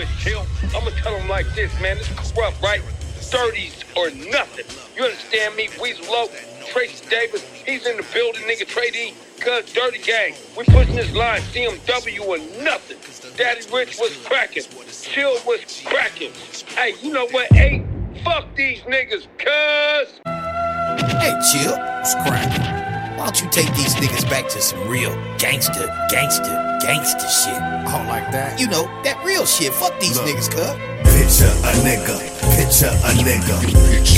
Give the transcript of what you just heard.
with Chill. I'ma tell him like this, man. It's corrupt, right? 30s or nothing. You understand me? Weasel Low, Tracy Davis, he's in the building, nigga. Trey Cuz Dirty Gang. We pushing this line, CMW or nothing. Daddy Rich was cracking. Chill was cracking. Hey, you know what? Hey, fuck these niggas, cuz. Hey, Chill, what's cracking? Why don't you take these niggas back to some real gangster shit? Oh, like that? You know, that real shit. Fuck these niggas, cuz. Picture a nigga.